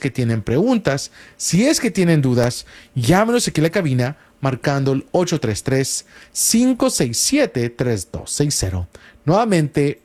que tienen preguntas, si es que tienen dudas, llámenos aquí a la cabina marcando el 833-567-3260. Nuevamente,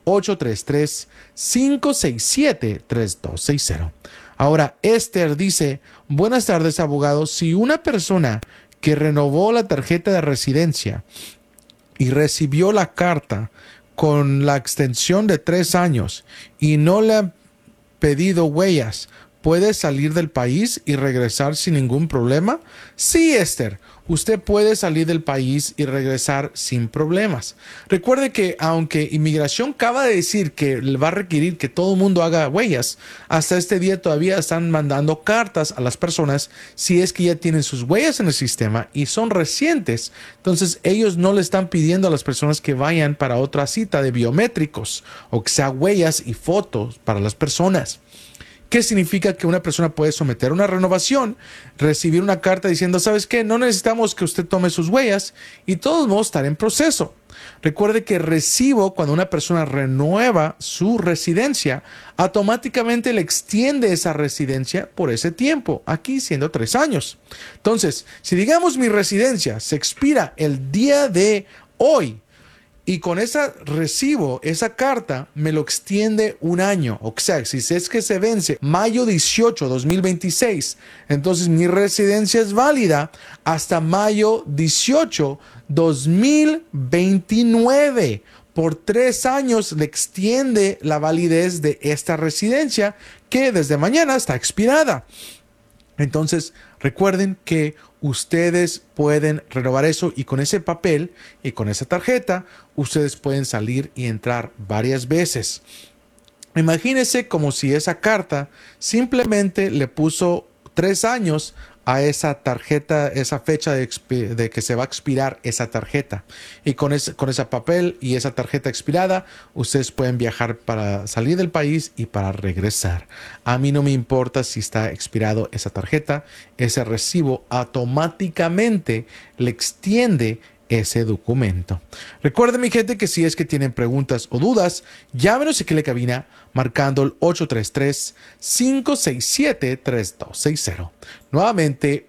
833-567-3260. Ahora, Esther dice, buenas tardes, abogado. Si una persona que renovó la tarjeta de residencia y recibió la carta con la extensión de 3 años y no le han pedido huellas, ¿puede salir del país y regresar sin ningún problema? Sí, Esther, usted puede salir del país y regresar sin problemas. Recuerde que aunque inmigración acaba de decir que le va a requerir que todo el mundo haga huellas, hasta este día todavía están mandando cartas a las personas si es que ya tienen sus huellas en el sistema y son recientes. Entonces ellos no le están pidiendo a las personas que vayan para otra cita de biométricos o que sea huellas y fotos para las personas. ¿Qué significa que una persona puede someter una renovación, recibir una carta diciendo, ¿sabes qué? No necesitamos que usted tome sus huellas y todos vamos a estar en proceso? Recuerde que recibo, cuando una persona renueva su residencia, automáticamente le extiende esa residencia por ese tiempo, aquí siendo 3 años. Entonces, si digamos mi residencia se expira el día de hoy, y con esa recibo, esa carta, me lo extiende 1 año. O sea, si es que se vence mayo 18, 2026, entonces mi residencia es válida hasta mayo 18, 2029. Por 3 años le extiende la validez de esta residencia que desde mañana está expirada. Entonces, recuerden que ustedes pueden renovar eso y con ese papel y con esa tarjeta, ustedes pueden salir y entrar varias veces. Imagínense como si esa carta simplemente le puso 3 años a esa tarjeta, esa fecha de que se va a expirar esa tarjeta. Y con ese papel y esa tarjeta expirada, ustedes pueden viajar para salir del país y para regresar. A mí no me importa si está expirado esa tarjeta, ese recibo automáticamente le extiende ese documento. Recuerden, mi gente, que si es que tienen preguntas o dudas, llámenos aquí a la cabina marcando el 833-567-3260. Nuevamente,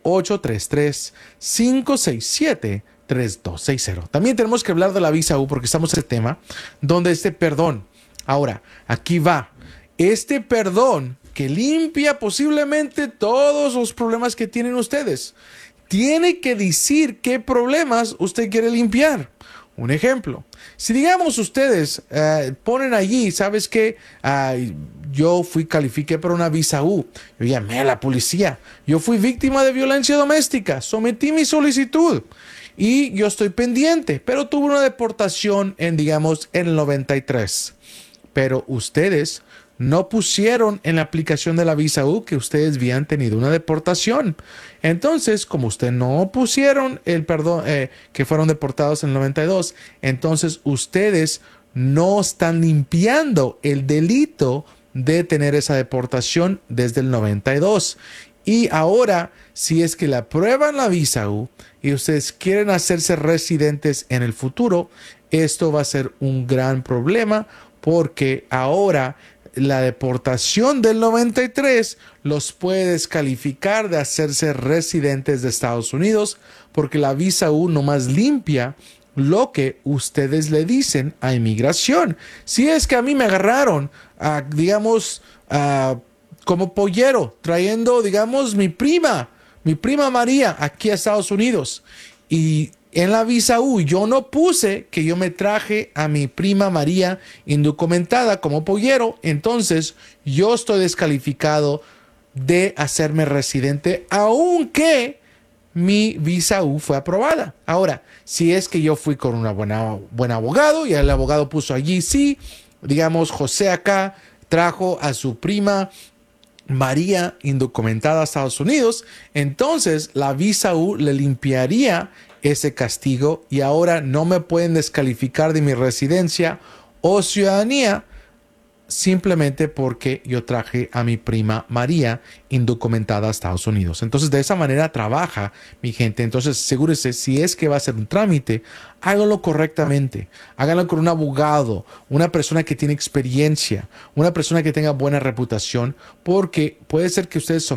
833-567-3260. También tenemos que hablar de la visa U porque estamos en ese tema donde este perdón. Ahora, aquí va. Este perdón que limpia posiblemente todos los problemas que tienen ustedes. Tiene que decir qué problemas usted quiere limpiar. Un ejemplo, si digamos ustedes ponen allí, ¿sabes qué? Yo califiqué para una visa U, yo llamé a la policía, yo fui víctima de violencia doméstica, sometí mi solicitud y yo estoy pendiente, pero tuve una deportación en el 93. Pero ustedes no pusieron en la aplicación de la visa U que ustedes habían tenido una deportación. Entonces, como ustedes no pusieron el perdón, que fueron deportados en el 92, entonces ustedes no están limpiando el delito de tener esa deportación desde el 92. Y ahora, si es que le aprueban la visa U y ustedes quieren hacerse residentes en el futuro, esto va a ser un gran problema porque ahora la deportación del 93 los puede descalificar de hacerse residentes de Estados Unidos porque la visa U nomás limpia lo que ustedes le dicen a inmigración. Si es que a mí me agarraron, como pollero, trayendo, mi prima María aquí a Estados Unidos y en la visa U yo no puse que yo me traje a mi prima María indocumentada como pollero, entonces yo estoy descalificado de hacerme residente aunque mi visa U fue aprobada. Ahora, si es que yo fui con una buen abogado y el abogado puso allí, sí, José acá trajo a su prima María indocumentada a Estados Unidos, entonces la visa U le limpiaría ese castigo y ahora no me pueden descalificar de mi residencia o ciudadanía simplemente porque yo traje a mi prima María indocumentada a Estados Unidos. Entonces, de esa manera trabaja mi gente. Entonces, asegúrese, si es que va a hacer un trámite, háganlo correctamente. Háganlo con un abogado, una persona que tiene experiencia, una persona que tenga buena reputación, porque puede ser que ustedes